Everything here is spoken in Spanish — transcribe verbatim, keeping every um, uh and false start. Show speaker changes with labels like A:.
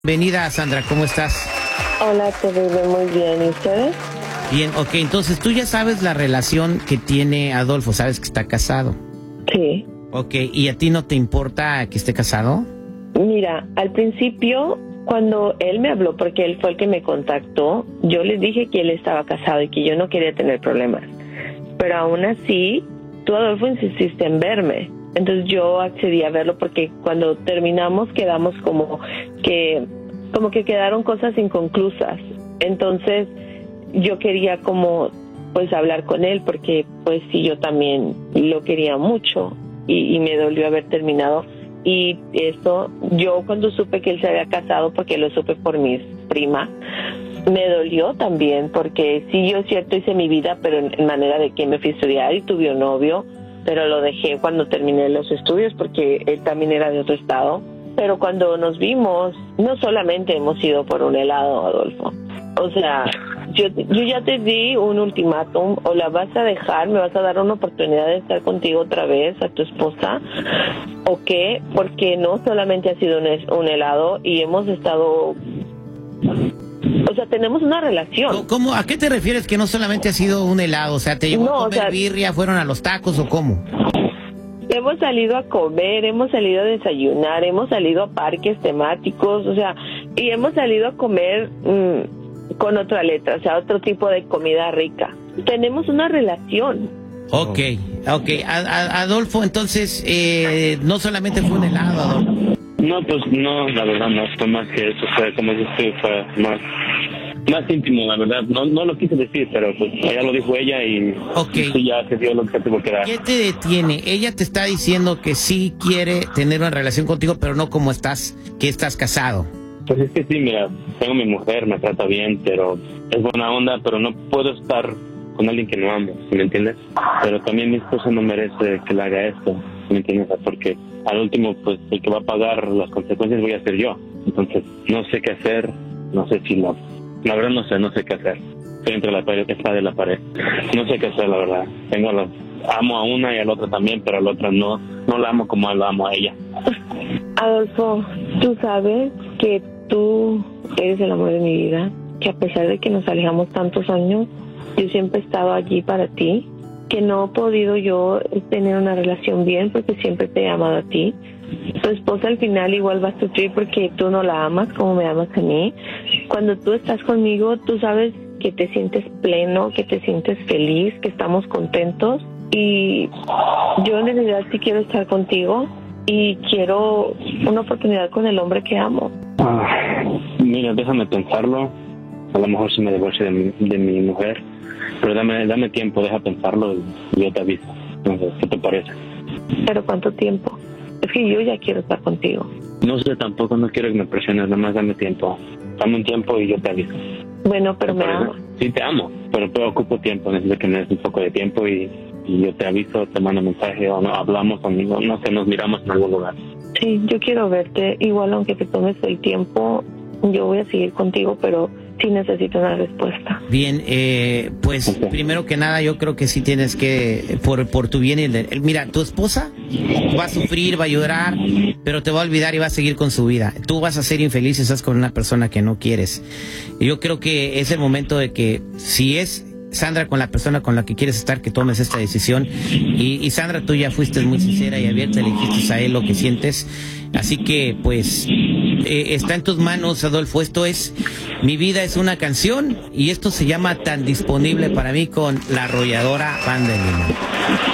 A: Bienvenida, Sandra, ¿cómo estás?
B: Hola, te veo muy bien, ¿y ustedes?
A: Bien, ok, entonces tú ya sabes la relación que tiene Adolfo, sabes que está casado.
B: Sí.
A: Ok, ¿y a ti no te importa que esté casado?
B: Mira, al principio, cuando él me habló, porque él fue el que me contactó, yo le dije que él estaba casado y que yo no quería tener problemas. Pero aún así, tú, Adolfo, insististe en verme. Entonces yo accedí a verlo porque cuando terminamos quedamos como que como que quedaron cosas inconclusas. Entonces yo quería como pues hablar con él porque pues sí, yo también lo quería mucho y, y me dolió haber terminado. Y eso, yo cuando supe que él se había casado, porque lo supe por mis primas, me dolió también porque sí, yo es cierto hice mi vida, pero en, en manera de que me fui a estudiar y tuve un novio, pero lo dejé cuando terminé los estudios porque él también era de otro estado. Pero cuando nos vimos, no solamente hemos ido por un helado, Adolfo. O sea, yo, yo ya te di un ultimátum, o la vas a dejar, me vas a dar una oportunidad de estar contigo otra vez, a tu esposa, o qué, porque no solamente ha sido un, un helado y hemos estado... O sea, tenemos una relación.
A: ¿Cómo? ¿A qué te refieres que no solamente ha sido un helado? O sea, ¿te llevó
B: No,
A: a comer
B: o sea,
A: birria, fueron a los tacos o cómo?
B: Hemos salido a comer, hemos salido a desayunar, hemos salido a parques temáticos, o sea, y hemos salido a comer mmm, con otra letra, o sea, otro tipo de comida rica. Tenemos una relación.
A: Ok, ok. A, a, Adolfo, entonces, eh, no solamente fue un helado, Adolfo.
C: No, pues no, la verdad no, fue más que eso, fue como dices, fue más, más íntimo, la verdad. No, no lo quise decir, pero pues ella lo dijo ella y
A: okay.
C: Sí, ya se dio lo que tuvo que dar.
A: ¿Qué te detiene? Ella te está diciendo que sí quiere tener una relación contigo, pero no como estás, que estás casado.
C: Pues es que sí, mira, tengo mi mujer, me trata bien, pero es buena onda, pero no puedo estar con alguien que no amo, ¿sí me entiendes? Pero también mi esposa no merece que le haga esto, ¿sí me entiendes? Porque al último, pues el que va a pagar las consecuencias voy a ser yo. Entonces, no sé qué hacer, no sé si lo... La verdad no sé, no sé qué hacer. Estoy entre la pared, está de la pared. No sé qué hacer, la verdad. Tengo los... Amo a una y a la otra también, pero a la otra no, no la amo como la amo a ella.
B: Adolfo, tú sabes que tú eres el amor de mi vida, que a pesar de que nos alejamos tantos años, yo siempre he estado allí para ti, que no he podido yo tener una relación bien porque siempre te he amado a ti. Tu esposa al final igual va a sufrir porque tú no la amas como me amas a mí. Cuando tú estás conmigo, tú sabes que te sientes pleno, que te sientes feliz, que estamos contentos. Y yo en realidad sí quiero estar contigo y quiero una oportunidad con el hombre que amo.
C: Ah, mira, déjame pensarlo. A lo mejor si me divorcio de mi, de mi mujer. Pero dame, dame tiempo, deja pensarlo y yo te aviso. Entonces, ¿qué te parece?
B: ¿Pero cuánto tiempo? Es que yo ya quiero estar contigo.
C: No sé, tampoco, no quiero que me presiones, nada más dame tiempo. Dame un tiempo y yo te aviso.
B: Bueno, pero me amas.
C: Sí, te amo, pero te ocupo tiempo, necesito que me des un poco de tiempo y, y yo te aviso, te mando mensaje o no, hablamos o no, no sé, nos miramos en algún lugar.
B: Sí, yo quiero verte, igual aunque te tomes el tiempo, yo voy a seguir contigo, pero sí necesito una respuesta.
A: Bien, eh, pues okay. Primero que nada yo creo que sí tienes que, por, por tu bien, el, el, mira, tu esposa va a sufrir, va a llorar, pero te va a olvidar y va a seguir con su vida. Tú vas a ser infeliz si estás con una persona que no quieres. Y yo creo que es el momento de que, si es Sandra con la persona con la que quieres estar, que tomes esta decisión. Y, y Sandra, tú ya fuiste muy sincera y abierta, le dijiste a él lo que sientes. Así que, pues, eh, está en tus manos, Adolfo. Esto es Mi Vida es una Canción y esto se llama Tan Disponible para mí con la arrolladora Banda de Limón.